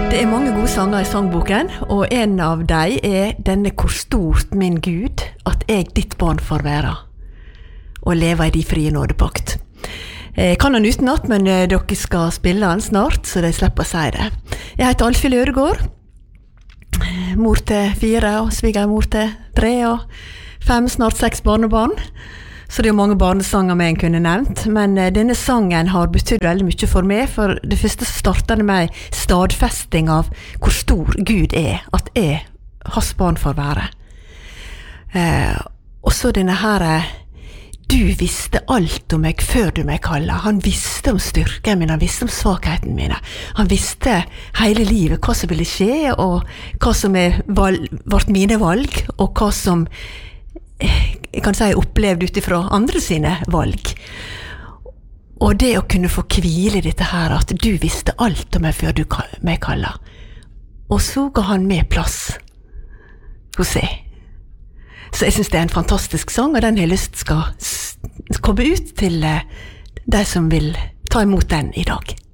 Det mange gode sanger I sangboken, og en av dem denne «Hvor stort, min Gud, at jeg ditt barn får være, og leve I de frie nådepakt». Jeg kan den utenat, men dere skal spille den snart, så de slipper å si det. Jeg heter Alfhild Ødegård, mor til 4, og svigermor til 3, og 5, snart 6 barnebarn. Så det mange barnesanger med en kunne nevnt, men denne sangen har betydd veldig mye for meg, for det første startet det med stadfesting av hvor stor Gud at jeg, hans barn får være. Og så denne her, du visste alt om meg før du meg kallet. Han visste om styrken min, han visste om svakheten mine. Han visste hele livet hva som ville skje, og hva som vart mine valg, og hva som jeg kan si opplevd utifra andre sine valg. Og det å kunne få hvile I dette her, at du visste alt om meg før du meg kallet. Og så ga han med plass hos seg. Så jeg synes det en fantastisk sang, og den har jeg lyst skal komme ut til de som vil ta imot den I dag.